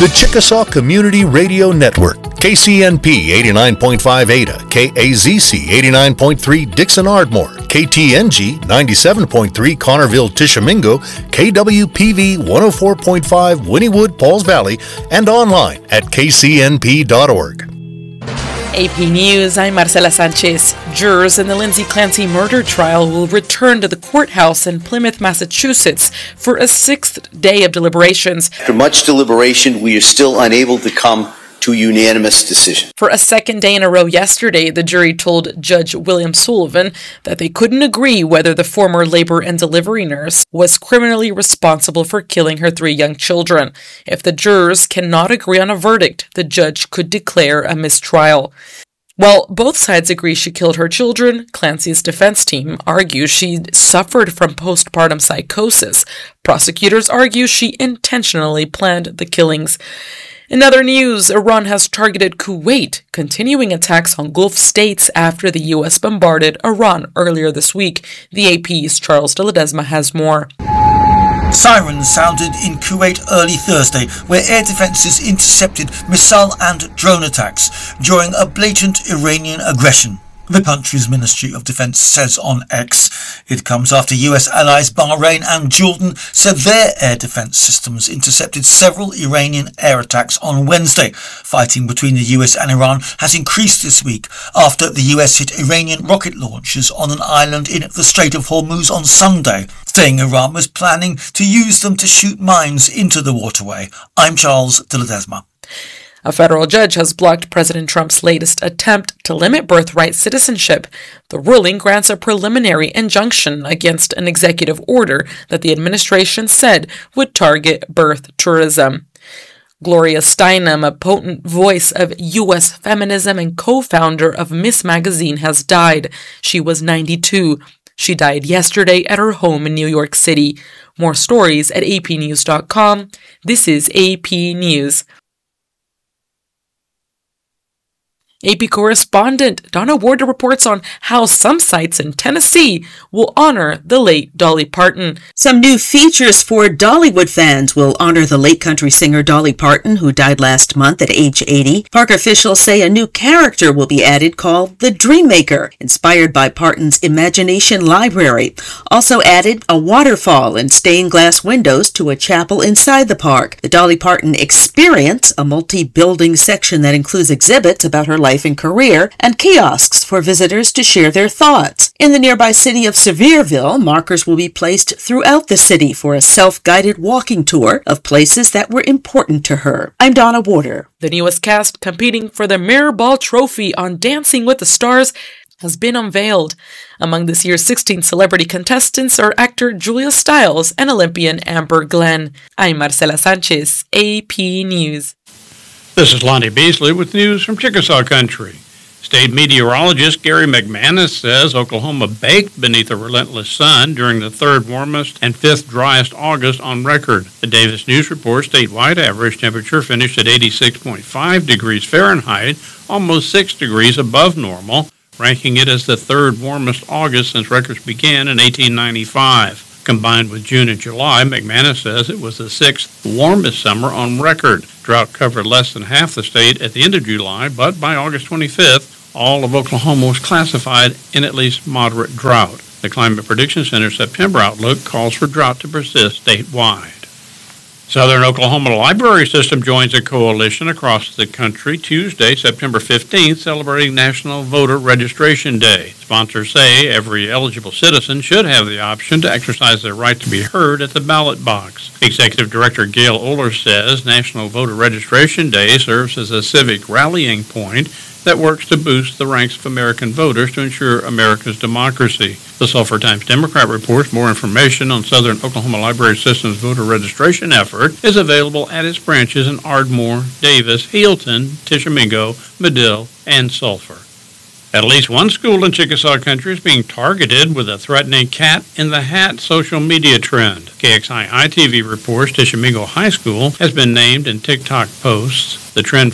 The Chickasaw Community Radio Network, KCNP 89.5 Ada, KAZC 89.3 Dixon Ardmore, KTNG 97.3 Connerville Tishomingo, KWPV 104.5 Wynnewood Pauls Valley, and online at kcnp.org. AP News, I'm Marcela Sanchez. Jurors in the Lindsay Clancy murder trial will return to the courthouse in Plymouth, Massachusetts for a sixth day of deliberations. After much deliberation, we are still unable to come to a unanimous decision. For a second day in a row yesterday, the jury told Judge William Sullivan that they couldn't agree whether the former labor and delivery nurse was criminally responsible for killing her 3 young children. If the jurors cannot agree on a verdict, the judge could declare a mistrial. While both sides agree she killed her children, Clancy's defense team argues she suffered from postpartum psychosis. Prosecutors argue she intentionally planned the killings. In other news, Iran has targeted Kuwait, continuing attacks on Gulf states after the U.S. bombarded Iran earlier this week. The AP's Charles de Ledesma has more. Sirens sounded in Kuwait early Thursday, where air defences intercepted missile and drone attacks during a blatant Iranian aggression. The country's Ministry of Defense says on X. It comes after US allies Bahrain and Jordan said their air defense systems intercepted several Iranian air attacks on Wednesday. Fighting between the US and Iran has increased this week after the US hit Iranian rocket launchers on an island in the Strait of Hormuz on Sunday, saying Iran was planning to use them to shoot mines into the waterway. I'm Charles de Ledesma. A federal judge has blocked President Trump's latest attempt to limit birthright citizenship. The ruling grants a preliminary injunction against an executive order that the administration said would target birth tourism. Gloria Steinem, a potent voice of U.S. feminism and co-founder of Miss Magazine, has died. She was 92. She died yesterday at her home in New York City. More stories at apnews.com. This is AP News. AP correspondent Donna Warder reports on how some sites in Tennessee will honor the late Dolly Parton. Some new features for Dollywood fans will honor the late country singer Dolly Parton, who died last month at age 80. Park officials say a new character will be added called the Dreammaker, inspired by Parton's imagination library. Also added a waterfall and stained glass windows to a chapel inside the park. The Dolly Parton Experience, a multi-building section that includes exhibits about her life and career, and kiosks for visitors to share their thoughts. In the nearby city of Sevierville, markers will be placed throughout the city for a self-guided walking tour of places that were important to her. I'm Donna Warder. The newest cast competing for the Mirrorball Trophy on Dancing with the Stars has been unveiled. Among this year's 16 celebrity contestants are actor Julia Stiles and Olympian Amber Glenn. I'm Marcela Sanchez, AP News. This is Lonnie Beasley with news from Chickasaw Country. State meteorologist Gary McManus says Oklahoma baked beneath a relentless sun during the 3rd warmest and 5th driest August on record. The Davis News reports statewide average temperature finished at 86.5 degrees Fahrenheit, almost 6 degrees above normal, ranking it as the 3rd warmest August since records began in 1895. Combined with June and July, McManus says it was the 6th warmest summer on record. Drought covered less than half the state at the end of July, but by August 25th, all of Oklahoma was classified in at least moderate drought. The Climate Prediction Center's September outlook calls for drought to persist statewide. Southern Oklahoma Library System joins a coalition across the country Tuesday, September 15th, celebrating National Voter Registration Day. Sponsors say every eligible citizen should have the option to exercise their right to be heard at the ballot box. Executive Director Gail Oler says National Voter Registration Day serves as a civic rallying point that works to boost the ranks of American voters to ensure America's democracy. The Sulphur Times Democrat reports more information on Southern Oklahoma Library System's voter registration effort is available at its branches in Ardmore, Davis, Healdton, Tishomingo, Medill, and Sulphur. At least one school in Chickasaw Country is being targeted with a threatening cat-in-the-hat social media trend. KXI-TV reports Tishomingo High School has been named in TikTok posts. The trend